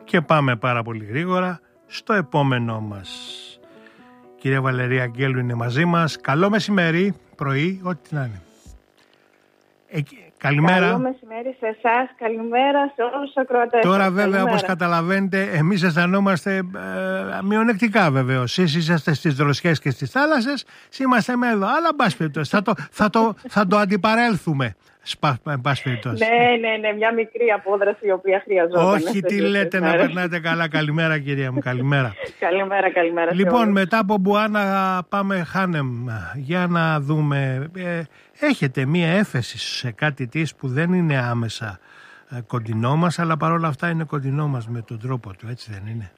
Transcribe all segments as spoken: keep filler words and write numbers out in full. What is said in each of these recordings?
Και πάμε πάρα πολύ γρήγορα στο επόμενό μας. Κυρία Βαλερία Αγγέλου είναι μαζί μας. Καλό μεσημέρι, πρωί, ό,τι να είναι. Ε, καλημέρα. Καλό μεσημέρι σε εσάς, καλημέρα σε όλους τους ακροατές. Τώρα βέβαια καλημέρα. Όπως καταλαβαίνετε εμείς αισθανόμαστε ε, μειονεκτικά βεβαίως. Εσείς είσαστε στις δροσιές και στις θάλασσες, είμαστε με εδώ. Αλλά μπας περιπτώσει, θα το, θα το, θα το αντιπαρέλθουμε. Ναι, ναι, ναι, μια μικρή απόδραση η οποία χρειαζόταν. Όχι, τι λέτε, να περνάτε καλά. Καλημέρα, κυρία μου, καλημέρα. Καλημέρα, καλημέρα. Λοιπόν, μετά από Μπουάνα πάμε Χάνεμ. Για να δούμε. Ε, έχετε μία έφεση σε κάτι της που δεν είναι άμεσα ε, κοντινό μας, αλλά παρόλα αυτά είναι κοντινό μας με τον τρόπο του, έτσι δεν είναι?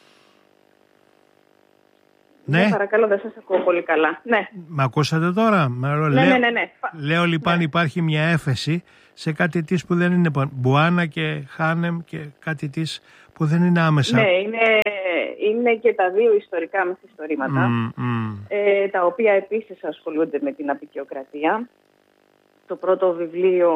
Ναι, ναι, παρακαλώ, δεν σας ακούω πολύ καλά. Ναι. Μ' ακούσατε τώρα? Ναι, λέω, ναι, ναι, ναι. Λέω λοιπόν, ναι, υπάρχει μια έφεση σε κάτι της που δεν είναι Μπουάνα και Χάνεμ και κάτι της που δεν είναι άμεσα. Ναι, είναι, είναι και τα δύο ιστορικά μυθιστορήματα, mm, mm. Ε, τα οποία επίσης ασχολούνται με την απικιοκρατία. Το πρώτο βιβλίο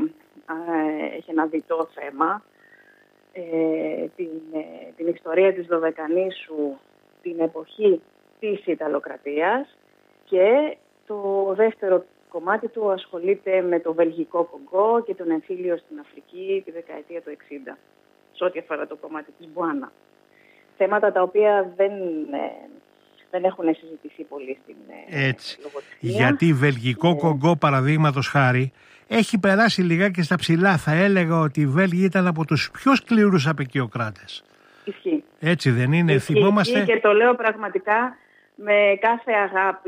ε, έχει ένα διτό θέμα, ε, την, ε, την ιστορία της Δωδεκανήσου, την εποχή της Ιταλοκρατίας, και το δεύτερο κομμάτι του ασχολείται με το Βελγικό Κονγκό και τον εμφύλιο στην Αφρική τη δεκαετία του εξήντα, σε ό,τι αφορά το κομμάτι της Μπουάνα. Θέματα τα οποία δεν, ε, δεν έχουν συζητηθεί πολύ στην Έτσι. λογοτεχνία. Γιατί Βελγικό ε... Κονγκό, παραδείγματος χάρη, έχει περάσει λιγάκι στα ψηλά. Θα έλεγα ότι οι Βέλγοι ήταν από τους πιο σκληρούς απικιοκράτες. Ισχύει. Έτσι δεν είναι? Ισχύει, Θυμόμαστε... και το λέω πραγματικά με κάθε αγάπη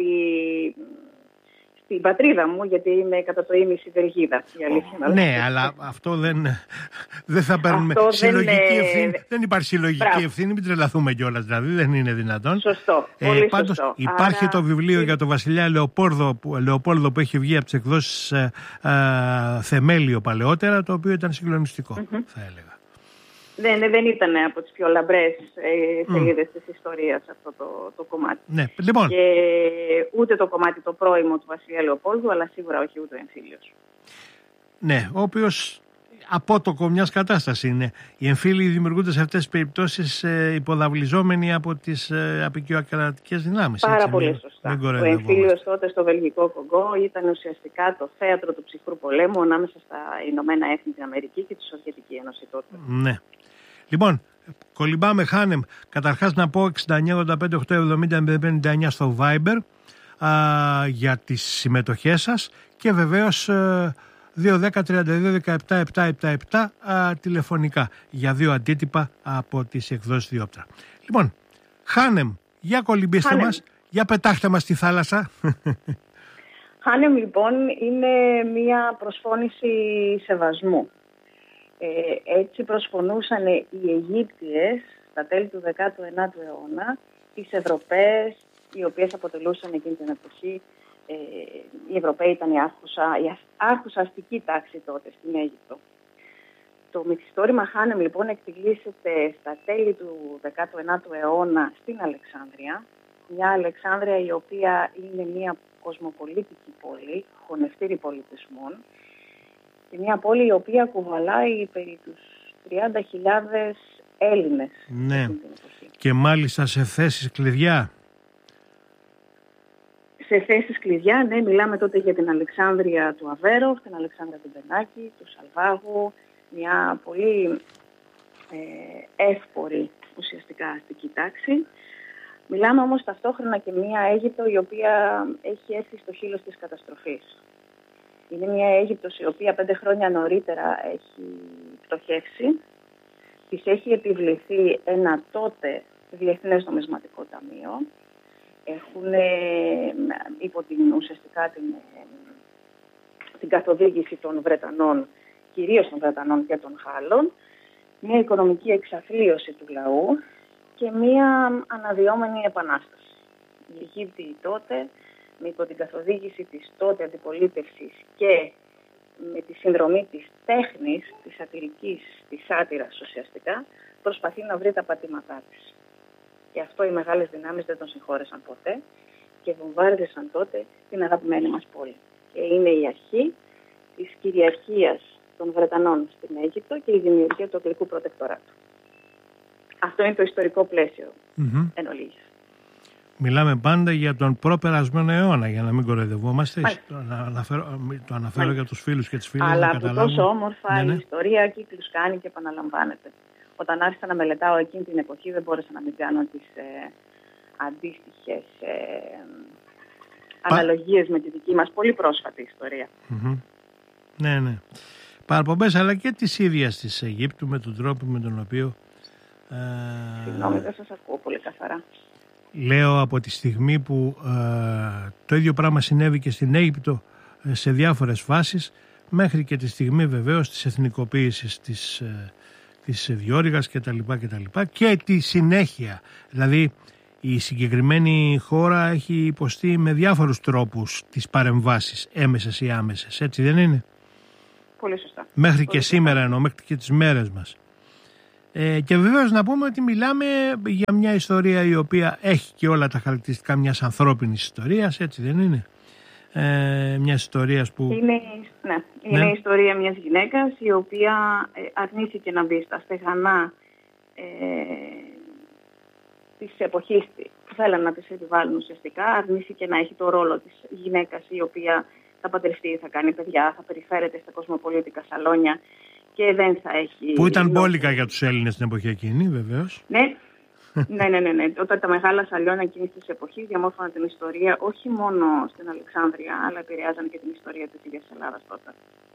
στην πατρίδα μου, γιατί είμαι κατά το ίμιση Βελγίδα. Oh, ναι, αλλά αυτό δεν, δεν θα παίρνουμε αυτό συλλογική δεν... ευθύνη. Δεν υπάρχει συλλογική Μπράβο. ευθύνη, μην τρελαθούμε κιόλας, δηλαδή δεν είναι δυνατόν. Σωστό, ε, πολύ πάντως, σωστό. Υπάρχει Άρα... το βιβλίο για τον βασιλιά Λεοπόλδο που, Λεοπόλδο που έχει βγει από τις εκδόσεις ε, ε, Θεμέλιο παλαιότερα, το οποίο ήταν συγκλονιστικό, mm-hmm. θα έλεγα. Δεν, δεν ήταν από τις πιο λαμπρές ε, σελίδες mm. της ιστορίας αυτό το, το κομμάτι. Ναι, λοιπόν. Και ούτε το κομμάτι το πρώιμο του βασιλιά Λεοπόλδου, αλλά σίγουρα όχι ούτε ο εμφύλιος. Ναι, ο οποίος απότοκο μιας κατάστασης είναι. Οι εμφύλοι δημιουργούνται σε αυτές τις περιπτώσεις ε, υποδαβλιζόμενοι από τις ε, απικιοκρατικές δυνάμεις. Πάρα έτσι, πολύ μην, σωστά. Μην ο εμφύλιος τότε στο Βελγικό Κονγκό ήταν ουσιαστικά το θέατρο του ψυχρού πολέμου ανάμεσα στα Ηνωμένα Έθνη, την Αμερική και τη Σοβιετική Ένωση τότε. Ναι. Λοιπόν, κολυμπάμε Χάνεμ. Καταρχάς να πω εξήντα εννιά ογδόντα πέντε οκτακόσια εβδομήντα πενήντα εννιά στο Viber α, για τις συμμετοχές σας, και βεβαίως α, δύο δέκα τριάντα δύο δεκαεπτά επτακόσια εβδομήντα επτά α, τηλεφωνικά για δύο αντίτυπα από τις εκδόσεις Διόπτρα. Λοιπόν, Χάνεμ, για κολυμπήστε Χάνεμ. μας, για πετάχτε μας στη θάλασσα. Χάνεμ λοιπόν είναι μια προσφώνηση σεβασμού. Ε, έτσι προσφωνούσαν οι Αιγύπτιες στα τέλη του δέκατου ένατου αιώνα τις Ευρωπαίες, οι οποίες αποτελούσαν εκείνη την εποχή, ε, οι Ευρωπαίοι ήταν η άρχουσα, η άρχουσα αστική τάξη τότε στην Αίγυπτο. Το μυθιστόρημα Χάνεμ λοιπόν εκτιλήσεται στα τέλη του δέκατου ένατου αιώνα στην Αλεξάνδρεια, μια Αλεξάνδρεια η οποία είναι μια κοσμοπολίτικη πόλη, χωνευτήρη πολιτισμών, και μια πόλη η οποία κουβαλάει περί τους τριάντα χιλιάδες Έλληνες. Ναι, και μάλιστα σε θέσεις κλειδιά. Σε θέσεις κλειδιά, ναι, μιλάμε τότε για την Αλεξάνδρεια του Αβέροφ, την Αλεξάνδρεια του Μπενάκη, του Σαλβάγου, μια πολύ ε, εύπορη ουσιαστικά αστική τάξη. Μιλάμε όμως ταυτόχρονα και μια Αίγυπτο η οποία έχει έρθει στο χείλος της καταστροφής. Είναι μια Αίγυπτος η οποία πέντε χρόνια νωρίτερα έχει πτωχεύσει. Της έχει επιβληθεί ένα τότε Διεθνές Νομισματικό Ταμείο. Έχουν υπό την ουσιαστικά την, την καθοδήγηση των Βρετανών, κυρίως των Βρετανών και των Γάλλων, μια οικονομική εξαθλίωση του λαού και μια αναδυόμενη επανάσταση. Οι Αιγύπτιοι τότε, με υπό την καθοδήγηση της τότε αντιπολίτευσης και με τη συνδρομή της τέχνης, της σατυρικής, της σάτυρας ουσιαστικά, προσπαθεί να βρει τα πατήματά της. Και αυτό οι μεγάλες δυνάμεις δεν τον συγχώρεσαν ποτέ και βομβάρδισαν τότε την αγαπημένη μας πόλη. Και είναι η αρχή της κυριαρχίας των Βρετανών στην Αίγυπτο και η δημιουργία του Αγγλικού Προτεκτοράτου. Αυτό είναι το ιστορικό πλαίσιο mm-hmm. εν ολίγης. Μιλάμε πάντα για τον προπερασμένο αιώνα, για να μην κοροϊδευόμαστε. Το αναφέρω, το αναφέρω Μάλιστα. για τους φίλους και τις φίλες. Αλλά να που τόσο όμορφα ναι, ναι. η ιστορία κύκλους κάνει και επαναλαμβάνεται. Όταν άρχισα να μελετάω εκείνη την εποχή, δεν μπόρεσα να μην κάνω τις ε, αντίστοιχες ε, αναλογίες με τη δική μας πολύ πρόσφατη ιστορία. Mm-hmm. Ναι, ναι. Παραπομπές αλλά και της ίδιας της Αιγύπτου με τον τρόπο με τον οποίο... Ε, Συγγνώμη, δεν σας ακούω πολύ καθαρά. Λέω από τη στιγμή που ε, το ίδιο πράγμα συνέβη και στην Αίγυπτο ε, σε διάφορες φάσεις, μέχρι και τη στιγμή βεβαίως της εθνικοποίησης της, ε, της διόρυγας και τα λοιπά και τα λοιπά και τη συνέχεια. Δηλαδή η συγκεκριμένη χώρα έχει υποστεί με διάφορους τρόπους τις παρεμβάσεις, έμεσες ή άμεσες, έτσι δεν είναι? Πολύ σωστά. Μέχρι Πολύ και σωστά. σήμερα εννοώ, μέχρι και τις μέρες μας. Ε, και βεβαίως να πούμε ότι μιλάμε για μια ιστορία η οποία έχει και όλα τα χαρακτηριστικά μιας ανθρώπινης ιστορίας, έτσι δεν είναι? Ε, μιας ιστορίας που... Είναι, ναι, είναι ναι. η ιστορία μιας γυναίκας η οποία ε, αρνήθηκε να μπει στα στεγανά ε, της εποχής που θέλαν να της επιβάλλουν ουσιαστικά. Αρνήθηκε να έχει το ρόλο της γυναίκας η οποία θα παντρευτεί, θα κάνει παιδιά, θα περιφέρεται στα κοσμοπολίτικα σαλόνια και δεν θα έχει... Που ήταν μπόλικα για τους Έλληνες στην εποχή εκείνη, βεβαίως. Ναι, ναι, ναι, ναι, ναι. Όταν τα μεγάλα σαλόνια εκείνης της εποχής διαμόρφωναν την ιστορία όχι μόνο στην Αλεξάνδρεια, αλλά επηρεάζαν και την ιστορία της ίδιας Ελλάδας τότε.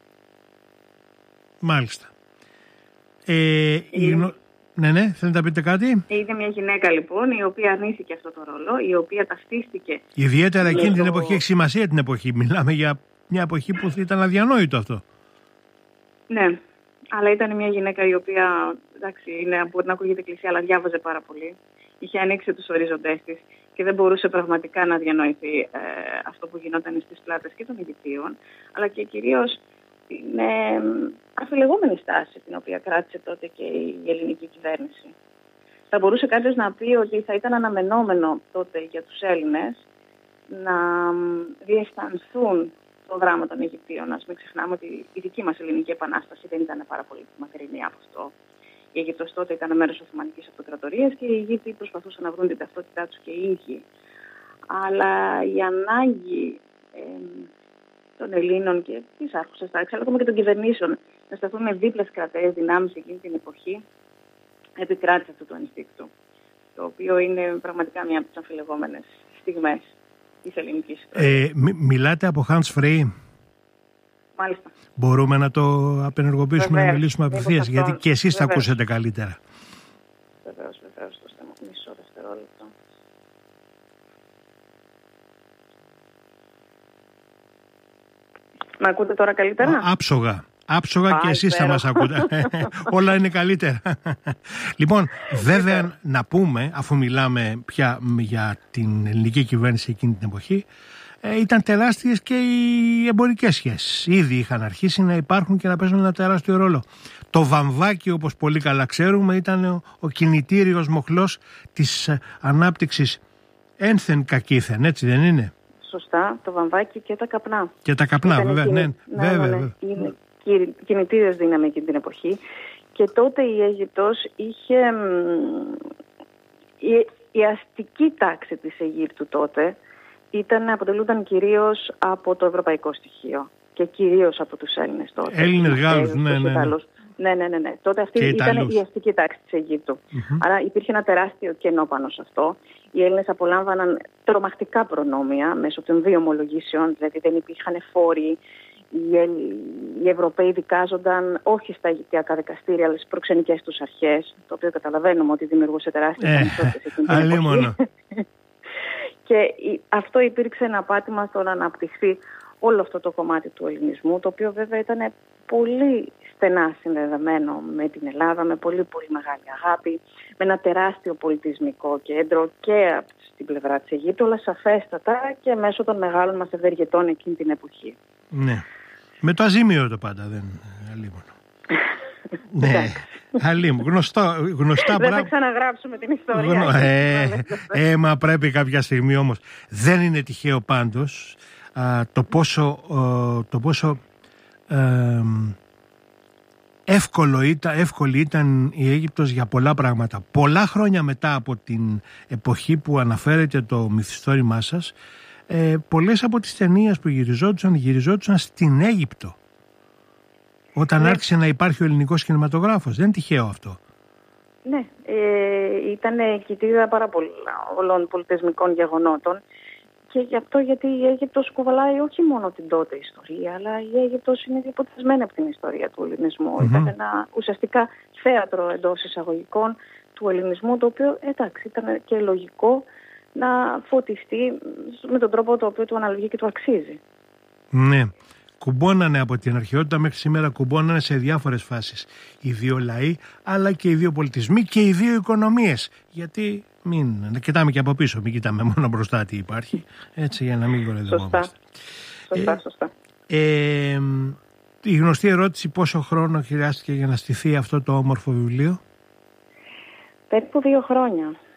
Μάλιστα. Ε, είναι... η... Ναι, ναι, θέλετε να πείτε κάτι? Είναι μια γυναίκα λοιπόν η οποία αρνήθηκε αυτό το ρόλο, η οποία ταυτίστηκε... Ιδιαίτερα εκείνη το... την εποχή, έχει σημασία την εποχή. Μιλάμε για μια εποχή που ήταν αδιανόητο αυτό. Ναι. Αλλά ήταν μια γυναίκα η οποία, εντάξει, είναι, μπορεί να ακούγεται κλεισί, αλλά διάβαζε πάρα πολύ. Είχε ανοίξει τους ορίζοντές της και δεν μπορούσε πραγματικά να διανοηθεί ε, αυτό που γινόταν στις πλάτες και των Αιγυπτίων, αλλά και κυρίως την ε, αφιλεγόμενη στάση την οποία κράτησε τότε και η ελληνική κυβέρνηση. Θα μπορούσε κάποιος να πει ότι θα ήταν αναμενόμενο τότε για τους Έλληνες να διαισθανθούν το δράμα των Αιγυπτίων. Ας μην ξεχνάμε ότι η δική μας ελληνική επανάσταση δεν ήταν πάρα πολύ μακρινή από αυτό. Η Αίγυπτος τότε ήταν μέρος Οθωμανικής Αυτοκρατορίας και οι Αιγύπτιοι προσπαθούσαν να βρουν την ταυτότητά τους και οι ίδιοι. Αλλά η ανάγκη ε, των Ελλήνων και της άρχουσας τάξης, αλλά ακόμα και των κυβερνήσεων, να σταθούν με δίπλες κρατές δυνάμεις εκείνη την εποχή, επικράτησε αυτό το ανιστίκτο, το οποίο είναι πραγματικά μια από τις αμφιλεγόμενες στιγμές της ελληνικής ιστορίας. Ε, μι, μιλάτε από hands free. Μάλιστα. Μπορούμε να το απενεργοποιήσουμε, βεβαίως, να μιλήσουμε απευθείας, γιατί και εσείς θα ακούσετε καλύτερα. Βεβαίως, βεβαίως, το στέμα. Μισό δευτερόλεπτο. Με ακούτε τώρα καλύτερα? Άψογα. Άψογα και εσείς θα μας ακούτε. Όλα είναι καλύτερα. Λοιπόν, βέβαια να πούμε, αφού μιλάμε πια για την ελληνική κυβέρνηση εκείνη την εποχή, ήταν τεράστιες και οι εμπορικές σχέσεις. Ήδη είχαν αρχίσει να υπάρχουν και να παίζουν ένα τεράστιο ρόλο. Το βαμβάκι, όπως πολύ καλά ξέρουμε, ήταν ο, ο κινητήριος μοχλός της ανάπτυξης ένθεν κακήθεν, έτσι δεν είναι? Σωστά, το βαμβάκι και τα καπνά. Και τα καπνά, ήταν βέβαια, κινη... ναι, ναι, βέβαια, ναι, ναι. Είναι κινητήριος δύναμη εκείνη την εποχή. Και τότε η Αίγυπτος είχε... Η, η αστική τάξη της Αιγύπτου τότε ήταν, αποτελούνταν κυρίως από το ευρωπαϊκό στοιχείο και κυρίως από τους Έλληνες τότε. Έλληνες, Γάλλους, ναι, ναι, ναι. Ναι, ναι, ναι, ναι. Τότε αυτή και ήταν Ιταλούς. η αστική τάξη της Αιγύπτου. Mm-hmm. Άρα υπήρχε ένα τεράστιο κενό πάνω σε αυτό. Οι Έλληνες απολάμβαναν τρομακτικά προνόμια μέσω των δύο ομολογήσεων, δηλαδή δεν υπήρχαν φόροι. Οι, οι Ευρωπαίοι δικάζονταν όχι στα Αιγυπτιακά δικαστήρια, αλλά στις προξενικές τους αρχές, το οποίο καταλαβαίνουμε ότι δημιουργούσε τεράστιες ανισότητες εκείνη την εποχή. Και αυτό υπήρξε ένα πάτημα στο να αναπτυχθεί όλο αυτό το κομμάτι του ελληνισμού, το οποίο βέβαια ήταν πολύ στενά συνδεδεμένο με την Ελλάδα, με πολύ πολύ μεγάλη αγάπη, με ένα τεράστιο πολιτισμικό κέντρο και στην πλευρά της Αιγύπτου, αλλά σαφέστατα και μέσω των μεγάλων μας ευεργετών εκείνη την εποχή. Ναι. Με το αζήμιο πάντα δεν αλίμονο. Ναι. Αλίμονο. Γνωστό, γνωστά δεν θα ξαναγράψουμε την ιστορία. Γνω... Ε, ε, μα πρέπει κάποια στιγμή όμως. Δεν είναι τυχαίο πάντως α, το πόσο, α, το πόσο α, εύκολο ήταν, εύκολη ήταν η Αίγυπτος για πολλά πράγματα. Πολλά χρόνια μετά από την εποχή που αναφέρεται το μυθιστόρημά σας, ε, πολλές από τις ταινίες που γυριζόντουσαν, γυριζόντουσαν στην Αίγυπτο. Όταν ναι. άρχισε να υπάρχει ο ελληνικός κινηματογράφος. Δεν είναι τυχαίο αυτό. Ναι, ε, ήταν κοιτίδα πάρα πολλών πολιτισμικών γεγονότων. Και γι' αυτό γιατί η Αίγυπτος κουβαλάει όχι μόνο την τότε ιστορία, αλλά η Αίγυπτος είναι διαποτισμένη από την ιστορία του ελληνισμού. Mm-hmm. Ήταν ένα ουσιαστικά θέατρο εντός εισαγωγικών του ελληνισμού, το οποίο εντάξει ήταν και λογικό να φωτιστεί με τον τρόπο το οποίο του αναλογεί και του αξίζει. Ναι. Κουμπώνανε από την αρχαιότητα μέχρι σήμερα, κουμπώνανε σε διάφορες φάσεις οι δύο λαοί, αλλά και οι δύο πολιτισμοί και οι δύο οικονομίες. Γιατί μην κοιτάμε και από πίσω, μην κοιτάμε μόνο μπροστά τι υπάρχει, έτσι, για να μην κοροϊδευόμαστε. Σωστά, σωστά, σωστά. Ε, ε, η γνωστή ερώτηση, πόσο χρόνο χρειάστηκε για να στηθεί αυτό το όμορφο βιβλίο? Περίπου δύο χρόνια.